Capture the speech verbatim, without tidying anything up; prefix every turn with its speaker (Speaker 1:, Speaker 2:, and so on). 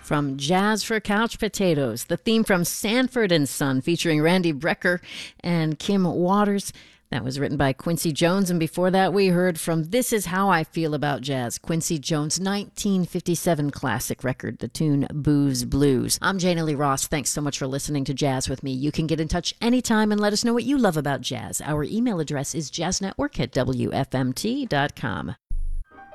Speaker 1: from Jazz for Couch Potatoes, the theme from Sanford and Son featuring Randy Brecker and Kim Waters. That was written by Quincy Jones, and before that we heard from This Is How I Feel About Jazz, Quincy Jones' nineteen fifty-seven classic record, the tune Booze Blues. I'm Jana Lee Ross. Thanks so much for listening to Jazz with me. You can get in touch anytime and let us know what you love about jazz. Our email address is jazznetwork at w f m t dot com.